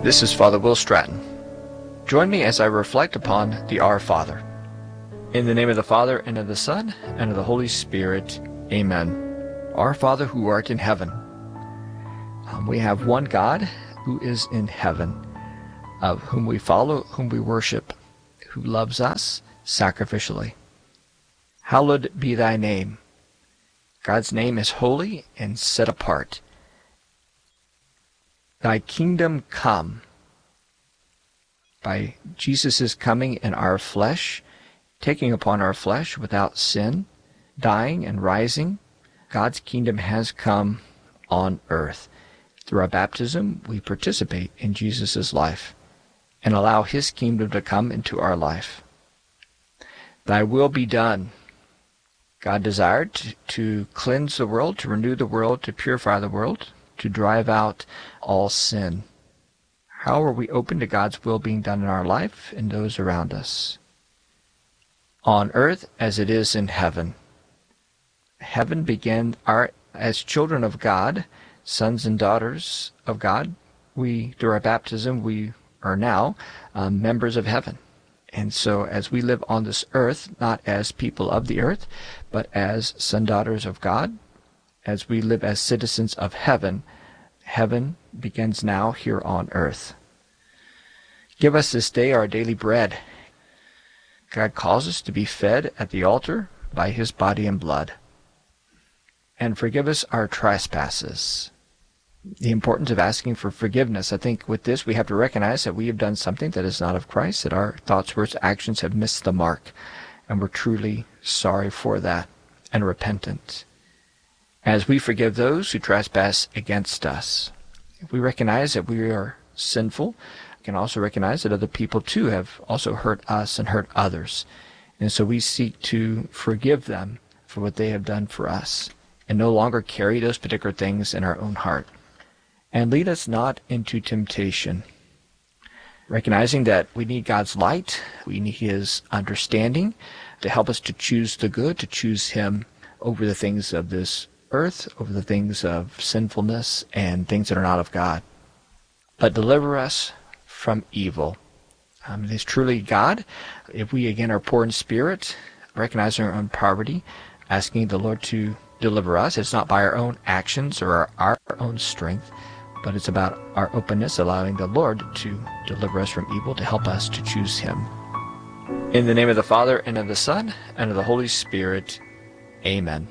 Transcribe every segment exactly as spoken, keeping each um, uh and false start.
This is Father Will Stratton. Join me as I reflect upon the Our Father. In the name of the Father, and of the Son, and of the Holy Spirit. Amen. Our Father who art in heaven. Um, we have one God who is in heaven, of whom we follow, whom we worship, who loves us sacrificially. Hallowed be thy name. God's name is holy and set apart. Thy kingdom come. By Jesus' coming in our flesh, taking upon our flesh without sin, dying and rising, God's kingdom has come on earth. Through our baptism, we participate in Jesus' life and allow his kingdom to come into our life. Thy will be done. God desired to, to cleanse the world, to renew the world, to purify the world, to drive out all sin. How are we open to God's will being done in our life and those around us? On earth as it is in heaven. Heaven began our, as children of God, sons and daughters of God. We, through our baptism, we are now um, members of heaven. And so as we live on this earth, not as people of the earth, but as sons, daughters of God, as we live as citizens of heaven, heaven begins now here on earth. Give us this day our daily bread. God calls us to be fed at the altar by his body and blood. And forgive us our trespasses. The importance of asking for forgiveness. I think with this we have to recognize that we have done something that is not of Christ, that our thoughts, words, actions have missed the mark, and we're truly sorry for that and repentant. As we forgive those who trespass against us, if we recognize that we are sinful, we can also recognize that other people too have also hurt us and hurt others. And so we seek to forgive them for what they have done for us and no longer carry those particular things in our own heart. And lead us not into temptation, recognizing that we need God's light, we need his understanding to help us to choose the good, to choose him over the things of this earth, over the things of sinfulness and things that are not of God. But deliver us from evil. Um, it is truly God. If we again are poor in spirit, recognizing our own poverty, asking the Lord to deliver us, it's not by our own actions or our, our own strength, but it's about our openness, allowing the Lord to deliver us from evil, to help us to choose him. In the name of the Father, and of the Son, and of the Holy Spirit. Amen.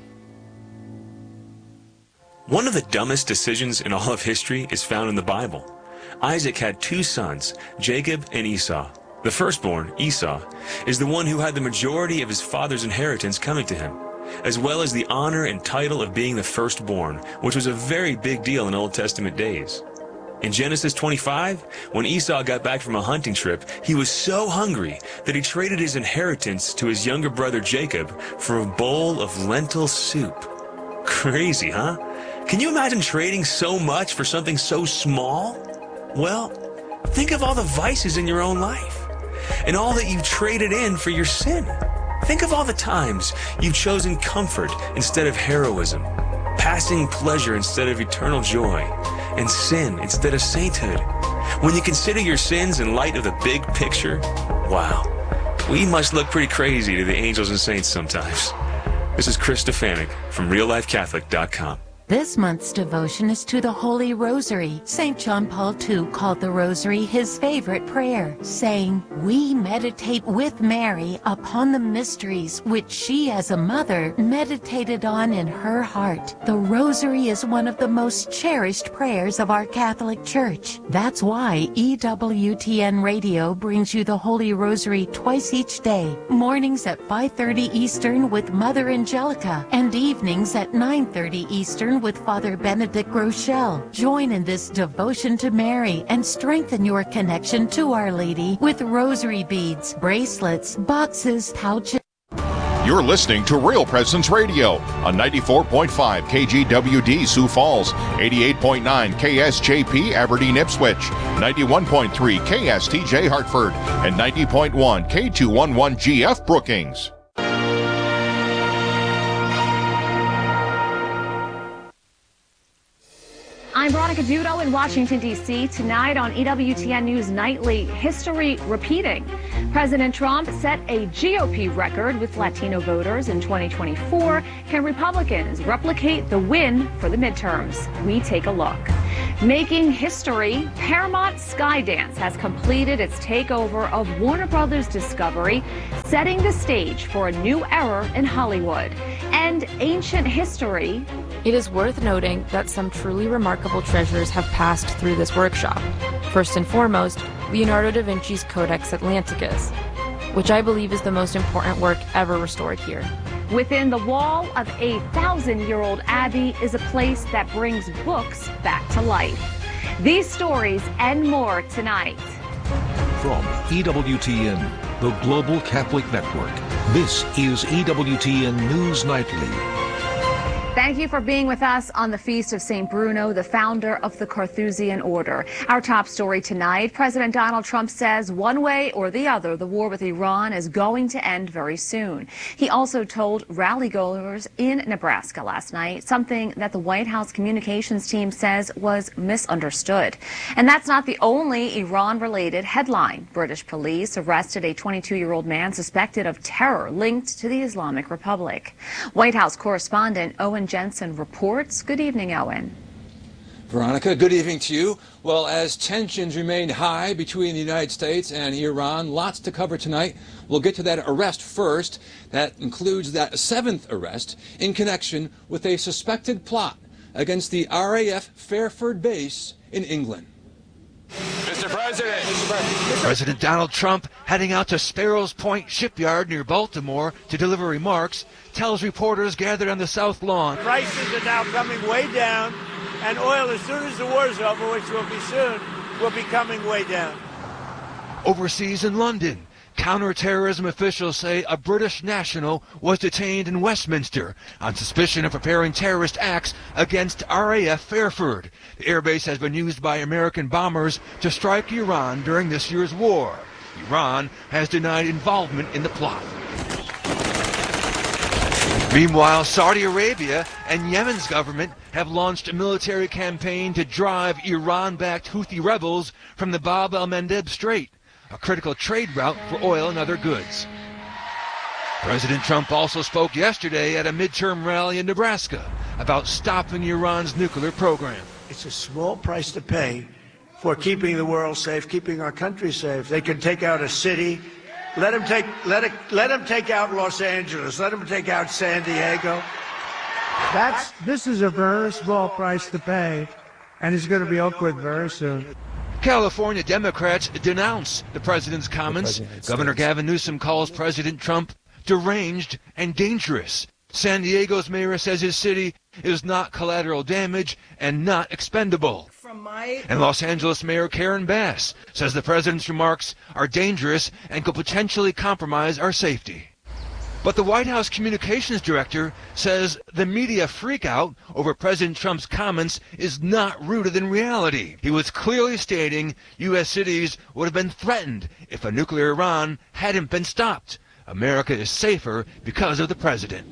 One of the dumbest decisions in all of history is found in the Bible. Isaac had two sons, Jacob and Esau. The firstborn, Esau, is the one who had the majority of his father's inheritance coming to him, as well as the honor and title of being the firstborn, which was a very big deal in Old Testament days. In Genesis twenty-five, when Esau got back from a hunting trip, he was so hungry that he traded his inheritance to his younger brother Jacob for a bowl of lentil soup. Crazy, huh? Can you imagine trading so much for something so small? Well, think of all the vices in your own life and all that you've traded in for your sin. Think of all the times you've chosen comfort instead of heroism, passing pleasure instead of eternal joy, and sin instead of sainthood. When you consider your sins in light of the big picture, wow, we must look pretty crazy to the angels and saints sometimes. This is Chris Stefanik from real life catholic dot com. This month's devotion is to the Holy Rosary. Saint John Paul the Second called the Rosary his favorite prayer, saying, "We meditate with Mary upon the mysteries which she as a mother meditated on in her heart." The Rosary is one of the most cherished prayers of our Catholic Church. That's why E W T N Radio brings you the Holy Rosary twice each day, mornings at five thirty Eastern with Mother Angelica, and evenings at nine thirty Eastern with Father Benedict Rochelle. Join in this devotion to Mary and strengthen your connection to Our Lady with rosary beads, bracelets, boxes, pouches. You're listening to Real Presence Radio on ninety-four point five K G W D Sioux Falls, eighty-eight point nine K S J P Aberdeen Ipswich, ninety-one point three K S T J Hartford, and ninety point one K two eleven G F Brookings. I'm Veronica Dudo in Washington, D C Tonight on E W T N News Nightly, history repeating. President Trump set a G O P record with Latino voters in twenty twenty-four. Can Republicans replicate the win for the midterms? We take a look. Making history, Paramount Skydance has completed its takeover of Warner Brothers Discovery, setting the stage for a new era in Hollywood. And ancient history. It is worth noting that some truly remarkable treasures have passed through this workshop. First and foremost, Leonardo da Vinci's Codex Atlanticus, which I believe is the most important work ever restored here. Within the wall of a thousand-year-old abbey is a place that brings books back to life. These stories and more tonight. From E W T N, the Global Catholic Network, this is E W T N News Nightly. Thank you for being with us on the Feast of Saint Bruno, the founder of the Carthusian Order. Our top story tonight, President Donald Trump says one way or the other, the war with Iran is going to end very soon. He also told rally-goers in Nebraska last night something that the White House communications team says was misunderstood. And that's not the only Iran-related headline. British police arrested a twenty-two-year-old man suspected of terror linked to the Islamic Republic. White House correspondent Owen Jensen reports. Good evening, Owen. Veronica, good evening to you. Well, as tensions remain high between the United States and Iran, lots to cover tonight. We'll get to that arrest first. That includes that seventh arrest in connection with a suspected plot against the R A F Fairford base in England. Mister President. Mister President. President Donald Trump, heading out to Sparrows Point Shipyard near Baltimore to deliver remarks, tells reporters gathered on the South Lawn. Prices are now coming way down, and oil, as soon as the war's over, which will be soon, will be coming way down. Overseas in London, counterterrorism officials say a British national was detained in Westminster on suspicion of preparing terrorist acts against R A F Fairford. The airbase has been used by American bombers to strike Iran during this year's war. Iran has denied involvement in the plot. Meanwhile, Saudi Arabia and Yemen's government have launched a military campaign to drive Iran-backed Houthi rebels from the Bab el-Mandeb Strait, a critical trade route for oil and other goods. President Trump also spoke yesterday at a midterm rally in Nebraska about stopping Iran's nuclear program. It's a small price to pay for keeping the world safe, keeping our country safe. They can take out a city. Let them take, let it, let them take out Los Angeles. Let them take out San Diego. That's, this is a very small price to pay, and it's going to be over with very soon. California Democrats denounce the president's comments. Governor Gavin Newsom calls President Trump deranged and dangerous. San Diego's mayor says his city is not collateral damage and not expendable. From my... And Los Angeles Mayor Karen Bass says the president's remarks are dangerous and could potentially compromise our safety. But the White House communications director says the media freakout over President Trump's comments is not rooted in reality. He was clearly stating U S cities would have been threatened if a nuclear Iran hadn't been stopped. America is safer because of the president.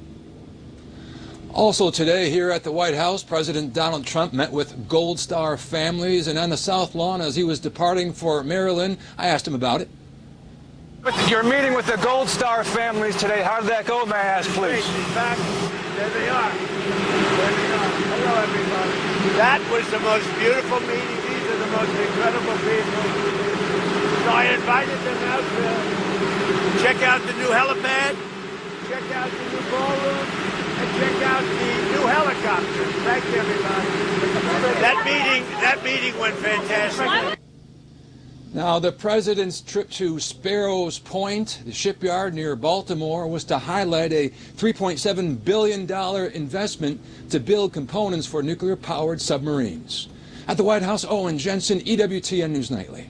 Also today here at the White House, President Donald Trump met with Gold Star families, and on the South Lawn as he was departing for Maryland, I asked him about it. You're meeting with the Gold Star families today. How did that go, may I ask, please? In fact, there they are. There they are. Hello, everybody. That was the most beautiful meeting. These are the most incredible people. So I invited them out to check out the new helipad, check out the new ballroom, and check out the new helicopter. Thank you, everybody. That meeting, that meeting went fantastic. Now, the president's trip to Sparrows Point, the shipyard near Baltimore, was to highlight a three point seven billion dollars investment to build components for nuclear-powered submarines. At the White House, Owen Jensen, E W T N News Nightly.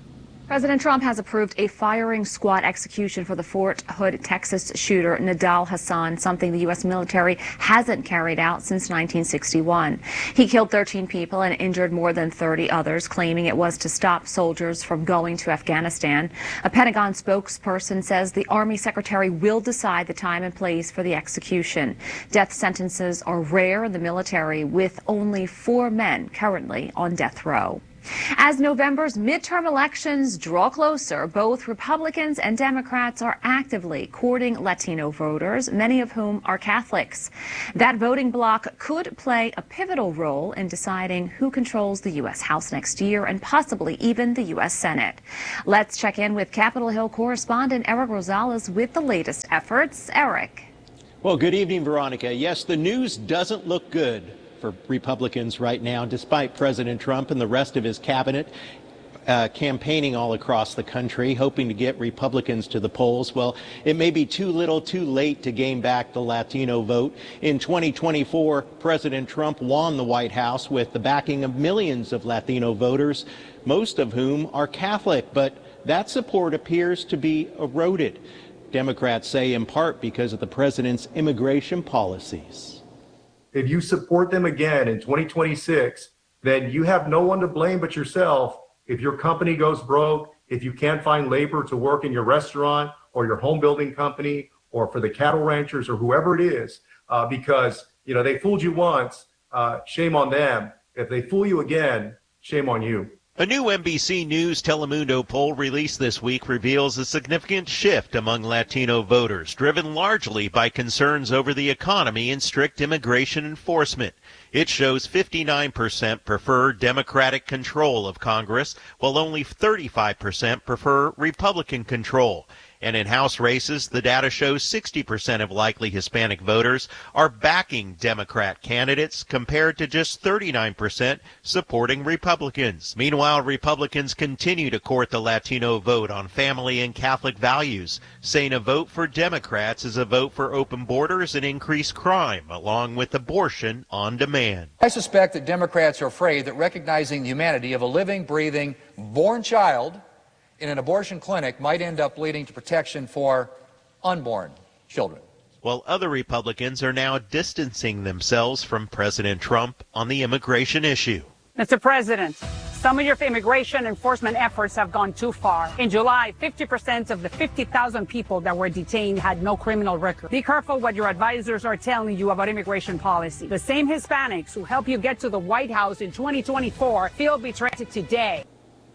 President Trump has approved a firing squad execution for the Fort Hood, Texas shooter Nidal Hasan, something the U S military hasn't carried out since nineteen sixty-one. He killed thirteen people and injured more than thirty others, claiming it was to stop soldiers from going to Afghanistan. A Pentagon spokesperson says the Army Secretary will decide the time and place for the execution. Death sentences are rare in the military, with only four men currently on death row. As November's midterm elections draw closer, both Republicans and Democrats are actively courting Latino voters, many of whom are Catholics. That voting bloc could play a pivotal role in deciding who controls the U S House next year and possibly even the U S Senate. Let's check in with Capitol Hill correspondent Eric Rosales with the latest efforts. Eric. Well, good evening, Veronica. Yes, the news doesn't look good for Republicans right now, despite President Trump and the rest of his cabinet uh, campaigning all across the country, hoping to get Republicans to the polls. Well, it may be too little too late to gain back the Latino vote. In twenty twenty-four, President Trump won the White House with the backing of millions of Latino voters, most of whom are Catholic, but that support appears to be eroded. Democrats say in part because of the president's immigration policies. If you support them again in twenty twenty-six, then you have no one to blame but yourself if your company goes broke, if you can't find labor to work in your restaurant or your home building company or for the cattle ranchers or whoever it is, uh, because, you know, they fooled you once, uh, shame on them. If they fool you again, shame on you. A new N B C News Telemundo poll released this week reveals a significant shift among Latino voters, driven largely by concerns over the economy and strict immigration enforcement. It shows fifty-nine percent prefer Democratic control of Congress, while only thirty-five percent prefer Republican control. And in House races, the data shows sixty percent of likely Hispanic voters are backing Democrat candidates, compared to just thirty-nine percent supporting Republicans. Meanwhile, Republicans continue to court the Latino vote on family and Catholic values, saying a vote for Democrats is a vote for open borders and increased crime, along with abortion on demand. I suspect that Democrats are afraid that recognizing the humanity of a living, breathing, born child in an abortion clinic might end up leading to protection for unborn children. While other Republicans are now distancing themselves from President Trump on the immigration issue. Mister President, some of your immigration enforcement efforts have gone too far. In July, fifty percent of the fifty thousand people that were detained had no criminal record. Be careful what your advisors are telling you about immigration policy. The same Hispanics who helped you get to the White House in twenty twenty-four feel betrayed today.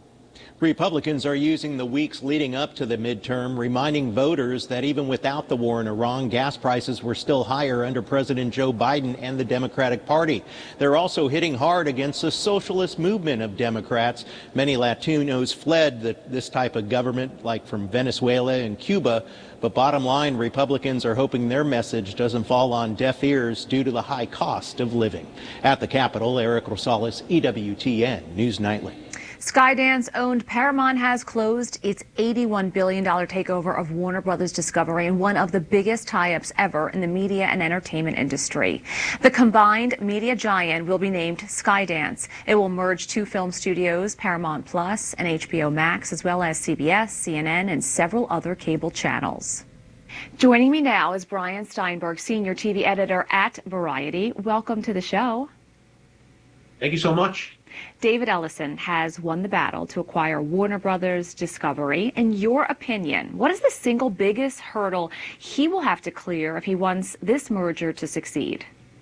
Republicans are using the weeks leading up to the midterm, reminding voters that even without the war in Iran, gas prices were still higher under President Joe Biden and the Democratic Party. They're also hitting hard against the socialist movement of Democrats. Many Latinos fled the, this type of government, like from Venezuela and Cuba. But bottom line, Republicans are hoping their message doesn't fall on deaf ears due to the high cost of living. At the Capitol, Eric Rosales, E W T N News Nightly. Skydance-owned Paramount has closed its eighty-one billion dollars takeover of Warner Brothers Discovery in one of the biggest tie-ups ever in the media and entertainment industry. The combined media giant will be named Skydance. It will merge two film studios, Paramount Plus and H B O Max, as well as C B S, C N N, and several other cable channels. Joining me now is Brian Steinberg, senior T V editor at Variety. Welcome to the show. Thank you so much. David Ellison has won the battle to acquire Warner Brothers Discovery. In your opinion, what is the single biggest hurdle he will have to clear if he wants this merger to succeed?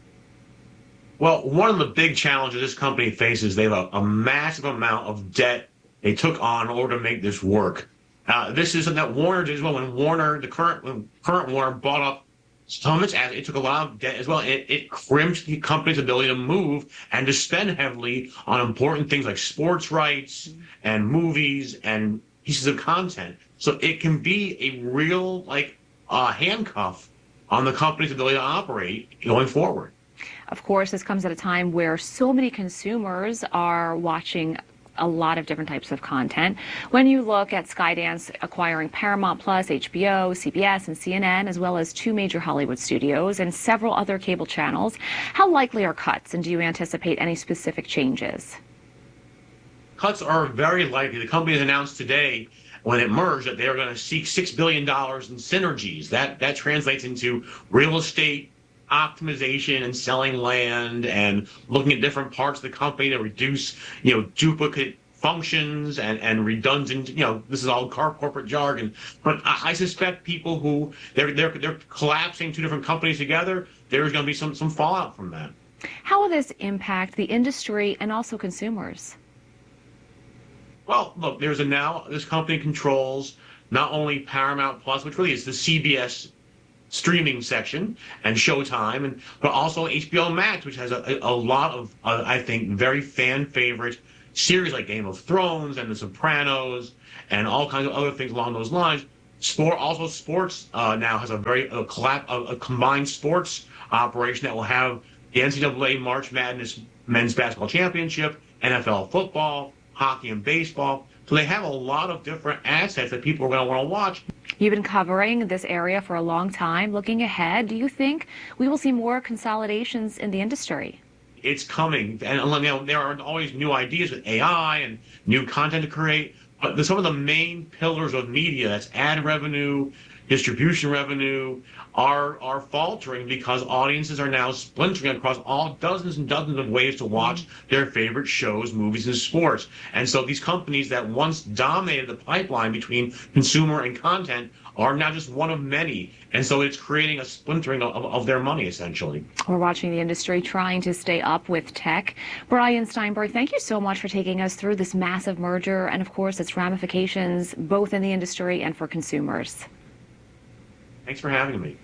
Well, one of the big challenges this company faces, they have a, a massive amount of debt they took on in order to make this work. Uh, this is something that Warner did as well. When Warner, the current when current Warner, bought up some of its assets, it took a lot of debt as well. It, it crimped the company's ability to move and to spend heavily on important things like sports rights and movies and pieces of content. So it can be a real like uh, handcuff on the company's ability to operate going forward. Of course, this comes at a time where so many consumers are watching a lot of different types of content. When you look at Skydance acquiring Paramount Plus, H B O, C B S, and C N N, as well as two major Hollywood studios and several other cable channels, how likely are cuts, and do you anticipate any specific changes? cuts are very likely. The company has announced today, when it merged, that they are going to seek six billion dollars in synergies. That that translates into real estate optimization and selling land and looking at different parts of the company to reduce, you know, duplicate functions and, and redundant, you know, this is all car corporate jargon. But I, I suspect people who, they're, they're, they're collapsing two different companies together, there's going to be some, some fallout from that. How will this impact the industry and also consumers? Well, look, there's a now, this company controls not only Paramount Plus, which really is the C B S streaming section, and Showtime, and but also H B O Max, which has a, a lot of, uh, I think, very fan favorite series like Game of Thrones and The Sopranos and all kinds of other things along those lines. Sport, also sports uh, now has a very a, collab, a, a combined sports operation that will have the N C double A March Madness Men's Basketball Championship, N F L football, hockey and baseball. So they have a lot of different assets that people are going to want to watch. You've been covering this area for a long time. Looking ahead, do you think we will see more consolidations in the industry? It's coming, and you know, there are always new ideas with A I and new content to create. But the, some of the main pillars of media, that's ad revenue, distribution revenue, are are faltering because audiences are now splintering across all dozens and dozens of ways to watch their favorite shows, movies, and sports. And so these companies that once dominated the pipeline between consumer and content are now just one of many. And so it's creating a splintering of, of their money, essentially. We're watching the industry trying to stay up with tech. Brian Steinberg, thank you so much for taking us through this massive merger and, of course, its ramifications both in the industry and for consumers. Thanks for having me.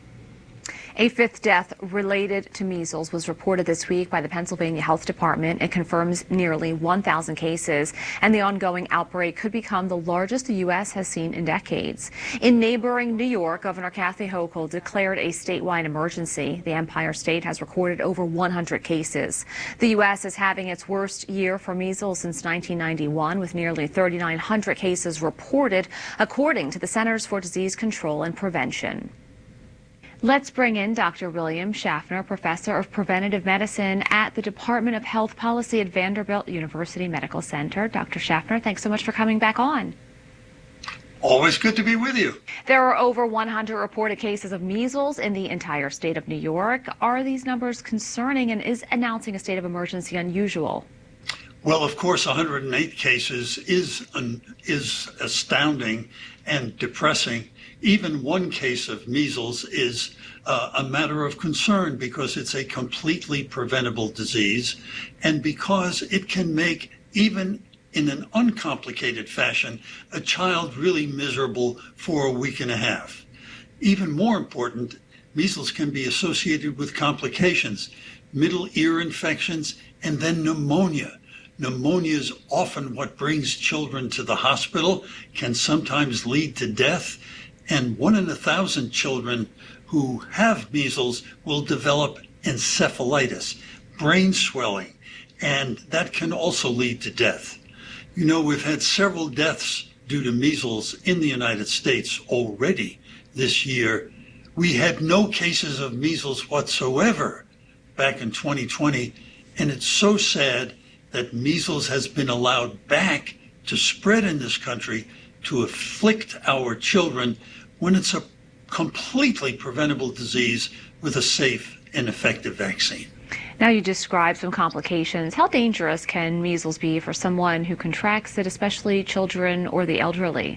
A fifth death related to measles was reported this week by the Pennsylvania Health Department. It confirms nearly one thousand cases, and the ongoing outbreak could become the largest the U S has seen in decades. In neighboring New York, Governor Kathy Hochul declared a statewide emergency. The Empire State has recorded over one hundred cases. The U S is having its worst year for measles since nineteen ninety-one, with nearly three thousand nine hundred cases reported, according to the Centers for Disease Control and Prevention. Let's bring in Doctor William Schaffner, Professor of Preventative Medicine at the Department of Health Policy at Vanderbilt University Medical Center. Doctor Schaffner, thanks so much for coming back on. Always good to be with you. There are over one hundred reported cases of measles in the entire state of New York. Are these numbers concerning, and is announcing a state of emergency unusual? Well, of course, one hundred eight cases is, um, is astounding and depressing. Even one case of measles is uh, a matter of concern because it's a completely preventable disease and because it can make, even in an uncomplicated fashion, a child really miserable for a week and a half. Even more important, measles can be associated with complications, middle ear infections, and then pneumonia. Pneumonia is often what brings children to the hospital, can sometimes lead to death, and one in a thousand children who have measles will develop encephalitis, brain swelling, and that can also lead to death. You know, we've had several deaths due to measles in the United States already this year. We had no cases of measles whatsoever back in twenty twenty, and it's so sad that measles has been allowed back to spread in this country to afflict our children when it's a completely preventable disease with a safe and effective vaccine. Now you described some complications. How dangerous can measles be for someone who contracts it, especially children or the elderly?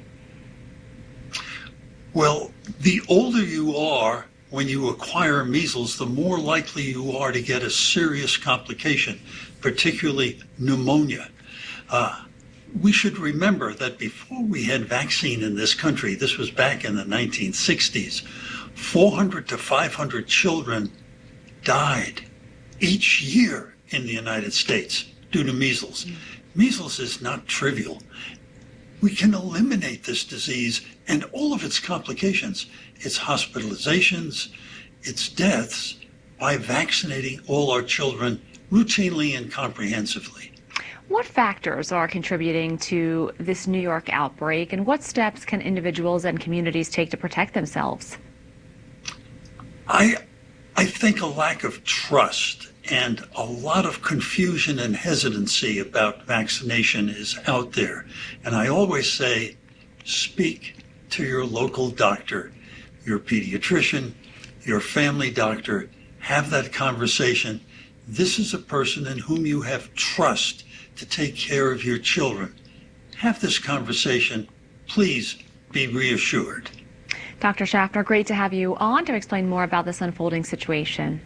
Well, the older you are when you acquire measles, the more likely you are to get a serious complication, particularly pneumonia. Uh, we should remember that before we had vaccine in this country, this was back in the nineteen sixties, four hundred to five hundred children died each year in the United States due to measles. Measles is not trivial. We can eliminate this disease and all of its complications, its hospitalizations, its deaths, by vaccinating all our children routinely and comprehensively. What factors are contributing to this New York outbreak, and what steps can individuals and communities take to protect themselves? I, I think a lack of trust And a lot of confusion and hesitancy about vaccination is out there. And I always say, speak to your local doctor, your pediatrician, your family doctor. Have that conversation. This is a person in whom you have trust to take care of your children. Have this conversation. Please be reassured. Doctor Schaffner, great to have you on to explain more about this unfolding situation.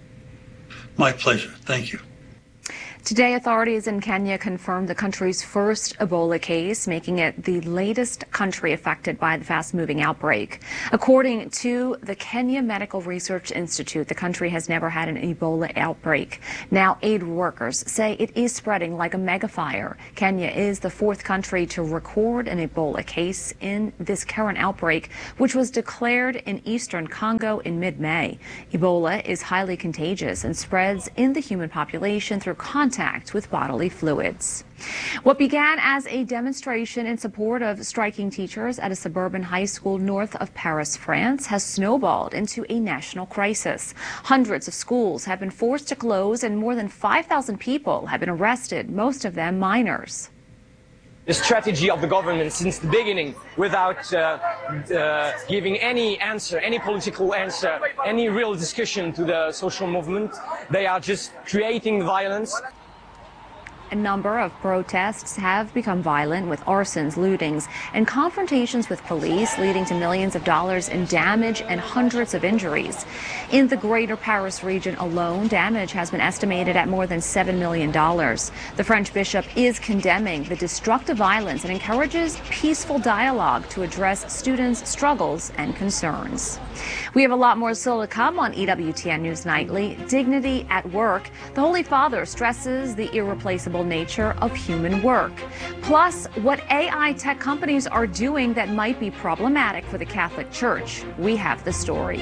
My pleasure. Thank you. Today, authorities in Kenya confirmed the country's first Ebola case, making it the latest country affected by the fast-moving outbreak. According to the Kenya Medical Research Institute, the country has never had an Ebola outbreak. Now, aid workers say it is spreading like a megafire. Kenya is the fourth country to record an Ebola case in this current outbreak, which was declared in eastern Congo in mid-May. Ebola is highly contagious and spreads in the human population through contact with bodily fluids. What began as a demonstration in support of striking teachers at a suburban high school north of Paris, France, has snowballed into a national crisis. Hundreds of schools have been forced to close and more than five thousand people have been arrested, most of them minors. The strategy of the government since the beginning, without uh, uh, giving any answer, any political answer, any real discussion to the social movement, they are just creating violence. A number of protests have become violent, with arsons, lootings, and confrontations with police, leading to millions of dollars in damage and hundreds of injuries. In the greater Paris region alone, damage has been estimated at more than seven million dollars. The French bishop is condemning the destructive violence and encourages peaceful dialogue to address students' struggles and concerns. We have a lot more still to come on E W T N News Nightly. Dignity at work. The Holy Father stresses the irreplaceable nature of human work. Plus, what A I tech companies are doing that might be problematic for the Catholic Church. We have the story.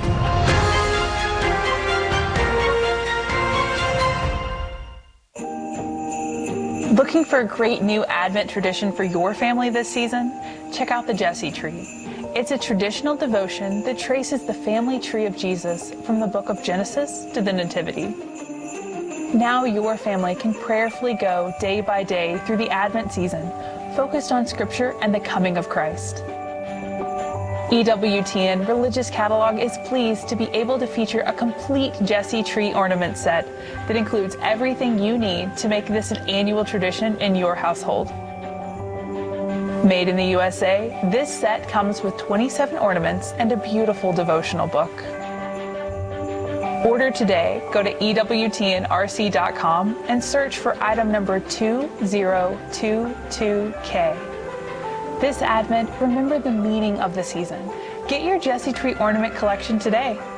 Looking for a great new Advent tradition for your family this season? Check out the Jesse Tree. It's a traditional devotion that traces the family tree of Jesus from the book of Genesis to the Nativity. Now your family can prayerfully go day by day through the Advent season, focused on Scripture and the coming of Christ. E W T N Religious Catalog is pleased to be able to feature a complete Jesse Tree ornament set that includes everything you need to make this an annual tradition in your household. Made in the U S A, this set comes with twenty-seven ornaments and a beautiful devotional book. Order today. Go to E W T N R C dot com and search for item number two zero two two K. This Advent, remember the meaning of the season. Get your Jesse Tree ornament collection today.